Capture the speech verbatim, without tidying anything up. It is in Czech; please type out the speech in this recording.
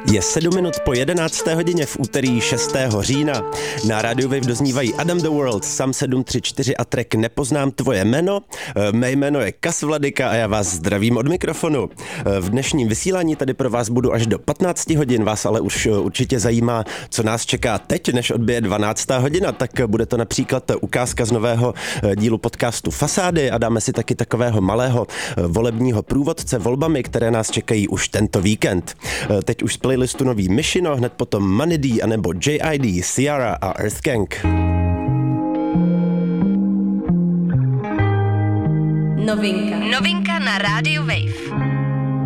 Je sedm minut po jedenácté hodině v úterý šestého října. Na rádiu Wave doznívají Adam the World, Sam sedm tři čtyři a track Nepoznám tvoje jméno. Mé jméno je Kas Vladyka a já vás zdravím od mikrofonu. V dnešním vysílání tady pro vás budu až do patnácti hodin, vás ale už určitě zajímá, co nás čeká teď, než odbije dvanáctá hodina, tak bude to například ukázka z nového dílu podcastu Fasády a dáme si taky takového malého volebního průvodce volbami, které nás čekají už tento víkend. Teď už z playlistu nový Myšino, hned potom Money D anebo J I D, Ciara a Earth Gang. Novinka. Novinka na rádiu Wave.